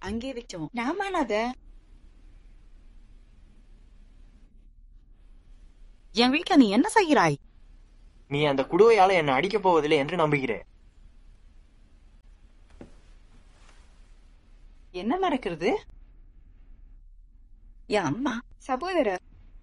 அங்கே வச்சோம். நாமானாத என் வீட்டுல நீ என்ன செய்கிறாய்? நீ அந்த குடுவையால என்ன அடிக்கப் போவதில்லை என்று நம்புகிறேன். என்ன நடக்கிறது? என் அம்மா சகோதரர்,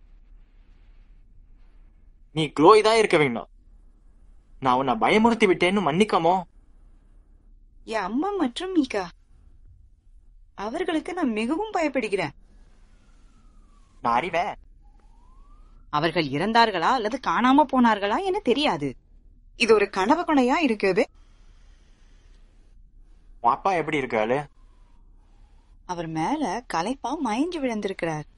நீ க்ளோய் தான் இருக்க வேண்டாம். நான் உன்னை பயமுறுத்தி விட்டேன்னு மன்னிக்காமோ? என் அம்மா மற்றும் மீகா, அவர்களுக்கு நான் மிகவும் பயப்படுகிறேன். நான் அறிவேன். அவர்கள் இறந்தார்களா அல்லது காணாம போனார்களா என தெரியாது. இது ஒரு கனவு கொனையா இருக்குது. உன் அப்பா எப்படி இருக்காரு? அவர் மேல களைப்பா மயங்கி விழுந்திருக்கிறார்.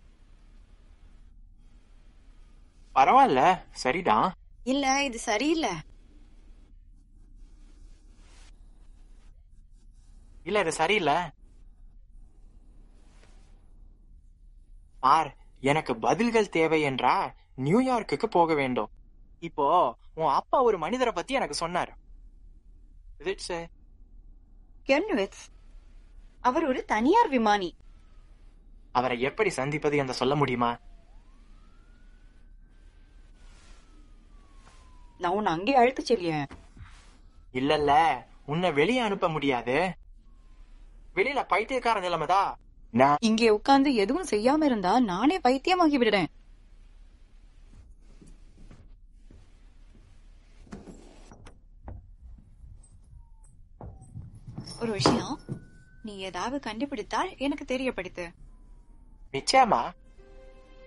பரவாயில்ல, சரிதான். இல்ல, இது சரியில்லை. இல்ல, இது சரியில்லை. பார், எனக்கு பதில்கள் தேவை என்றா நியூயார்க்குக்கு போக வேண்டும். இப்போ உன் அப்பா ஒரு மனிதரை பத்தி எனக்கு சொன்னார். கெர்ன்விட்ஸ், அவர் ஒரு தனியார் விமானி. அவரை எப்படி சந்திப்பது என்று சொல்ல முடியுமா? நான் உன்னை அங்கே அழைத்து செல்லியேன். இல்லல்ல, உன்னை வெளியே அனுப்ப முடியாது. வெளியில பைத்தியக்கார நிலைமைதா. நான் இங்கே உட்கார்ந்து எதுவும் செய்யாம இருந்தா நானே பைத்தியமாகி விடுறேன். ஒரு விஷயம், நீ ஏதாவது கண்டுபிடித்தால் எனக்கு தெரியப்படுத்து. நிச்சயமா.